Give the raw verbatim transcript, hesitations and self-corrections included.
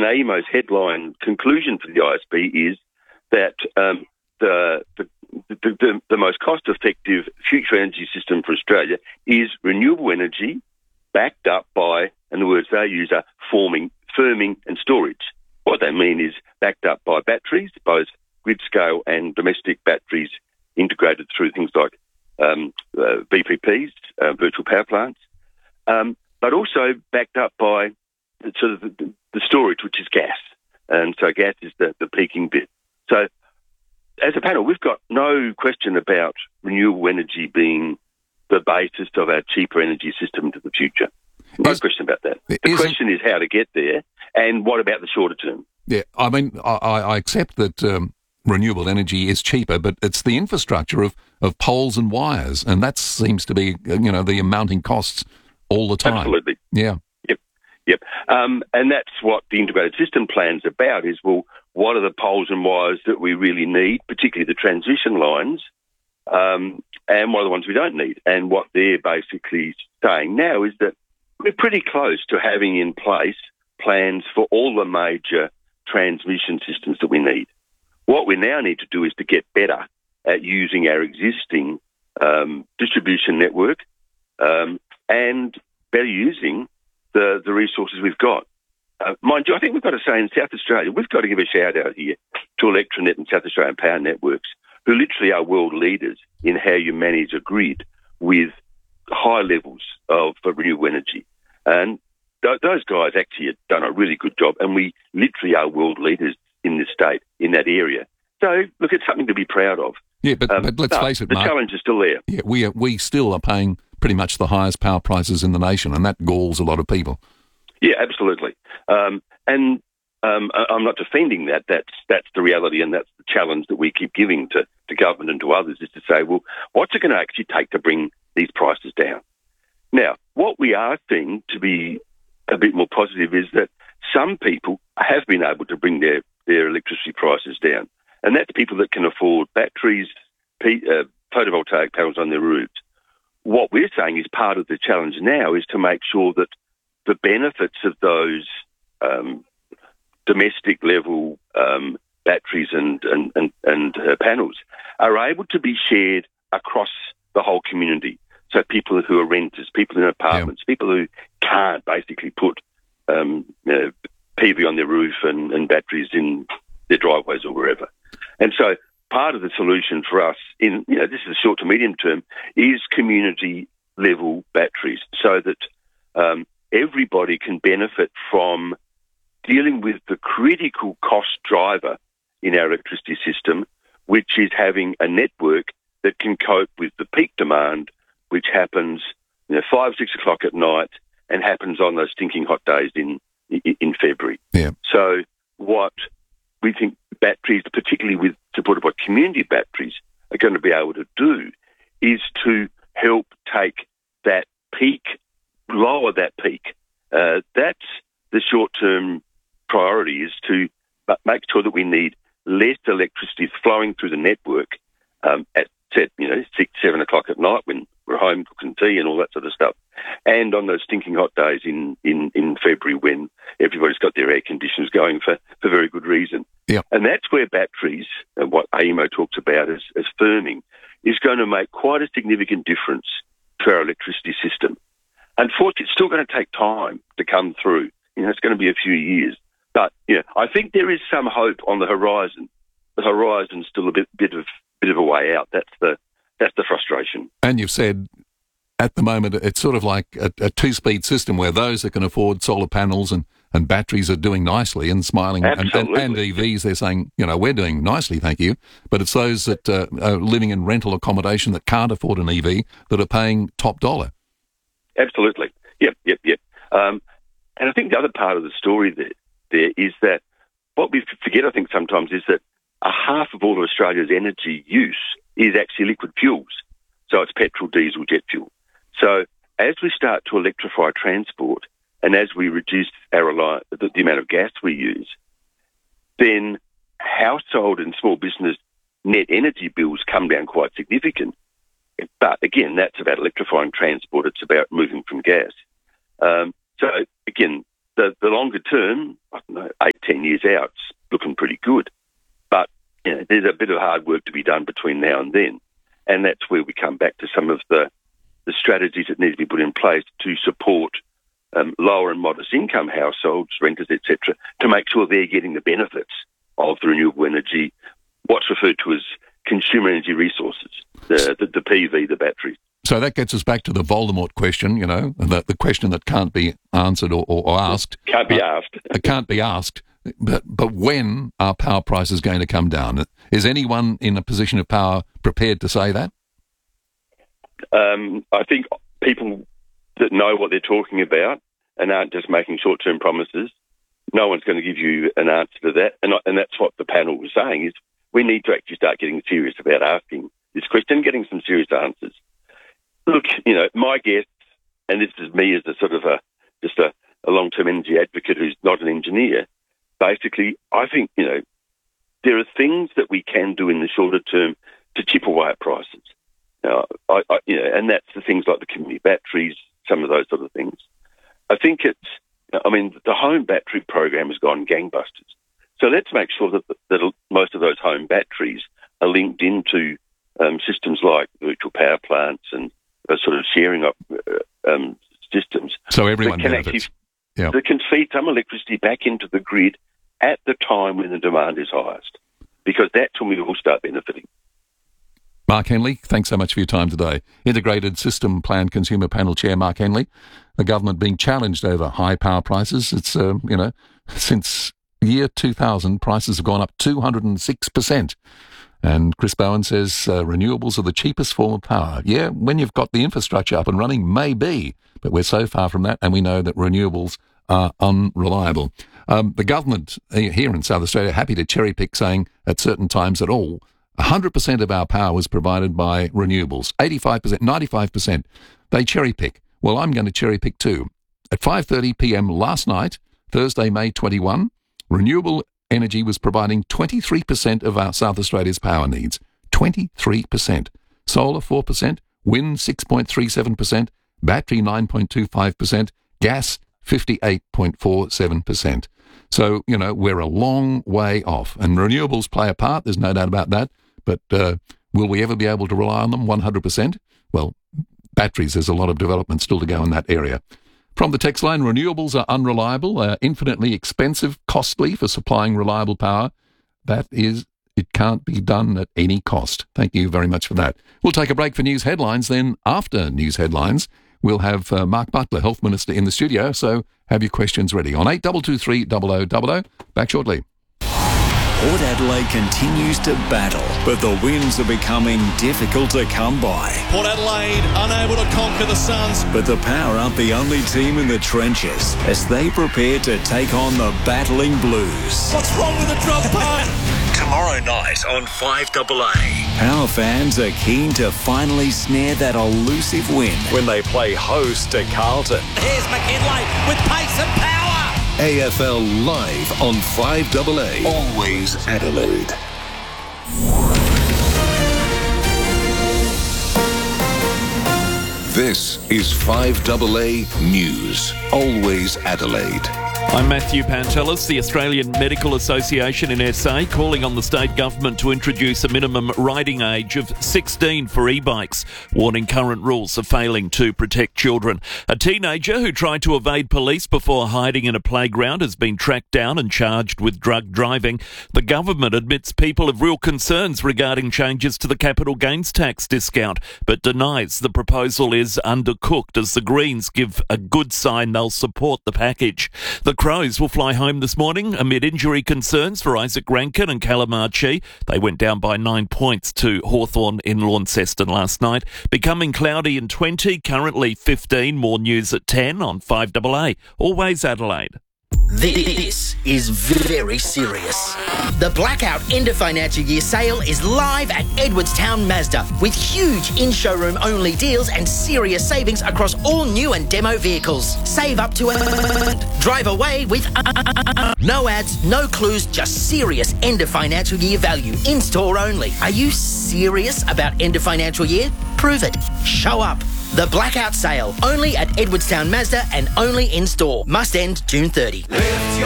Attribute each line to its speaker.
Speaker 1: and A E M O's headline conclusion for the I S B is that um, the, the, the, the, the most cost-effective future energy system for Australia is renewable energy backed up by, and the words they use are forming, firming and storage. What they mean is backed up by batteries, both grid-scale and domestic batteries integrated through things like um, uh, V P Ps, uh, virtual power plants, um, but also backed up by the, sort of the, the storage, which is gas. And so gas is the, the peaking bit. So as a panel, we've got no question about renewable energy being the basis of our cheaper energy system into the future. No is, question about that. The question is how to get there, and what about the shorter term?
Speaker 2: Yeah, I mean, I, I accept that um, renewable energy is cheaper, but it's the infrastructure of, of poles and wires, and that seems to be, you know, the mounting costs all the time.
Speaker 1: Absolutely.
Speaker 2: Yeah.
Speaker 1: Yep. Yep. Um, and that's what the integrated system plan's about, is, well, what are the poles and wires that we really need, particularly the transition lines, um, and what are the ones we don't need? And what they're basically saying now is that we're pretty close to having in place plans for all the major transmission systems that we need. What we now need to do is to get better at using our existing um, distribution network um, and better using the, the resources we've got. Uh, mind you, I think we've got to say in South Australia, we've got to give a shout out here to Electranet and South Australian Power Networks, who literally are world leaders in how you manage a grid with high levels of uh, renewable energy. And th- those guys actually have done a really good job, and we literally are world leaders in this state, in that area. So, look, it's something to be proud of.
Speaker 2: Yeah, but, um, but let's face it,
Speaker 1: the
Speaker 2: Mark,
Speaker 1: challenge is still there.
Speaker 2: Yeah, we are, we still are paying pretty much the highest power prices in the nation, and that galls a lot of people.
Speaker 1: Yeah, absolutely. Um, and um, I- I'm not defending that. That's that's the reality, and that's the challenge that we keep giving to, to government and to others, is to say, well, what's it going to actually take to bring these prices down? Now, what we are seeing, to be a bit more positive, is that some people have been able to bring their, their electricity prices down, and that's people that can afford batteries, p- uh, photovoltaic panels on their roofs. What we're saying is part of the challenge now is to make sure that the benefits of those um, domestic level um, batteries and and and, and uh, panels are able to be shared across the whole community. So people who are renters, people in apartments, yeah. people who can't basically put um, you know, P V on their roof and, and batteries in their driveways or wherever. And so part of the solution for us, in you know, this is short to medium term, is community level batteries, so that um, everybody can benefit from dealing with the critical cost driver in our electricity system, which is having a network that can cope with the peak demand, which happens, you know, five, six o'clock at night, and happens on those stinking hot days in in, in February.
Speaker 2: Yeah.
Speaker 1: So what we think batteries, particularly with supported by community batteries, are going to be able to do is to help take that peak, lower that peak. Uh, that's the short-term priority, is to make sure that we need less electricity flowing through the network um, at, say, you know, six, seven o'clock at night when we're home cooking tea and all that sort of stuff. And on those stinking hot days in, in, in February when everybody's got their air conditioners going for, for very good reason.
Speaker 2: Yeah. And
Speaker 1: that's where batteries, and what A E M O talks about as, as firming, is going to make quite a significant difference to our electricity system. Unfortunately, it's still going to take time to come through. You know, it's going to be a few years. But, you know, I think there is some hope on the horizon. The horizon's still a bit, bit of bit of a way out. That's the that's the frustration.
Speaker 2: And you've said at the moment it's sort of like a, a two-speed system where those that can afford solar panels and, and batteries are doing nicely and smiling. And, and, and E Vs, they're saying, you know, we're doing nicely, thank you. But it's those that uh, are living in rental accommodation that can't afford an E V that are paying top dollar.
Speaker 1: Absolutely. Yep, yep, yep. Um, and I think the other part of the story there, there is that what we forget, I think, sometimes is that a half of all of Australia's energy use is actually liquid fuels. So it's petrol, diesel, jet fuel. So as we start to electrify transport and as we reduce our reliance, the, the amount of gas we use, then household and small business net energy bills come down quite significant. But again, that's about electrifying transport. It's about moving from gas. Um, so again, the, the longer term, I don't know, eight, years out, it's looking pretty good. But you know, there's a bit of hard work to be done between now and then. And that's where we come back to some of the, the strategies that need to be put in place to support um, lower and modest income households, renters, et cetera, to make sure they're getting the benefits of the renewable energy, what's referred to as consumer energy resources, the, the, the P V, the batteries.
Speaker 2: So that gets us back to the Voldemort question, you know, the, the question that can't be answered or, or, or asked.
Speaker 1: Can't be
Speaker 2: uh,
Speaker 1: asked.
Speaker 2: It can't be asked. But but when are power prices going to come down? Is anyone in a position of power prepared to say that?
Speaker 1: Um, I think people that know what they're talking about and aren't just making short-term promises, no one's going to give you an answer to that. And, and that's what the panel was saying, is we need to actually start getting serious about asking this question, getting some serious answers. Look, you know, my guess, and this is me as a sort of a just a, a long-term energy advocate who's not an engineer, basically, I think, you know, there are things that we can do in the shorter term to chip away at prices. Now, I, I, you know, and that's the things like the community batteries, some of those sort of things. I think it's, I mean, the home battery program has gone gangbusters. So let's make sure that, that most of those home batteries are linked into um, systems like virtual power plants and uh, sort of sharing up uh, um, systems.
Speaker 2: So everyone
Speaker 1: that can
Speaker 2: benefits.
Speaker 1: Actually,
Speaker 2: yeah.
Speaker 1: that can feed some electricity back into the grid at the time when the demand is highest, because that's when we all start benefiting.
Speaker 2: Mark Henley, thanks so much for your time today. Integrated System Plan Consumer Panel Chair Mark Henley. The government being challenged over high power prices. It's, uh, you know, since year two thousand, prices have gone up two hundred six percent. And Chris Bowen says uh, renewables are the cheapest form of power. Yeah, when you've got the infrastructure up and running, maybe, but we're so far from that, and we know that renewables are unreliable. Um, the government here in South Australia are happy to cherry pick, saying at certain times at all, one hundred percent of our power was provided by renewables, eighty-five percent, ninety-five percent. They cherry pick. Well, I'm going to cherry pick too. At five thirty p.m. last night, Thursday, May twenty-first, renewable energy was providing twenty-three percent of our South Australia's power needs. twenty-three percent. Solar, four percent. Wind, six point three seven percent. Battery, nine point two five percent. Gas, fifty-eight point four seven percent. So, you know, we're a long way off. And renewables play a part, there's no doubt about that. But uh, will we ever be able to rely on them one hundred percent? Well, batteries, there's a lot of development still to go in that area. From the text line, renewables are unreliable, uh, infinitely expensive, costly for supplying reliable power. That is, it can't be done at any cost. Thank you very much for that. We'll take a break for news headlines. Then after news headlines, we'll have uh, Mark Butler, Health Minister, in the studio. So have your questions ready on eight two two three zero zero zero zero. Back shortly.
Speaker 3: Port Adelaide continues to battle, but the wins are becoming difficult to come by.
Speaker 4: Port Adelaide unable to conquer the Suns.
Speaker 3: But the Power aren't the only team in the trenches as they prepare to take on the battling Blues.
Speaker 4: What's wrong with the drum part?
Speaker 3: Tomorrow night on five A A. Power fans are keen to finally snare that elusive win when they play host to Carlton.
Speaker 4: Here's McKinlay with pace and power.
Speaker 5: A F L live on five A A. Always Adelaide. This is five A A News. Always Adelaide.
Speaker 6: I'm Matthew Pantelis. The Australian Medical Association in S A calling on the state government to introduce a minimum riding age of sixteen for e-bikes, warning current rules are failing to protect children. A teenager who tried to evade police before hiding in a playground has been tracked down and charged with drug driving. The government admits people have real concerns regarding changes to the capital gains tax discount, but denies the proposal is undercooked as the Greens give a good sign they'll support the package. The Crows will fly home this morning amid injury concerns for Isaac Rankin and Callum Archie. They went down by nine points to Hawthorn in Launceston last night. Becoming cloudy in twenty, currently fifteen. More news at ten on five A A. Always Adelaide.
Speaker 7: This is very serious. The Blackout End of Financial Year sale is live at Edwardstown Mazda with huge in-showroom only deals and serious savings across all new and demo vehicles. Save up to a... Drive away with... No ads, no clues, just serious End of Financial Year value. In-store only. Are you serious about End of Financial Year? Prove it. Show up. The Blackout Sale, only at Edwardstown Mazda and only in store. Must end June thirtieth.